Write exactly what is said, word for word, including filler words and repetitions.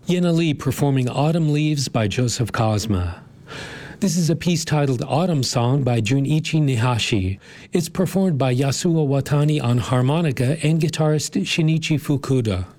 Yena Lee performing Autumn Leaves by Joseph Kazma. This is a piece titled Autumn Song by Junichi Nihashi. It's performed by Yasuo Watani on harmonica and guitarist Shinichi Fukuda.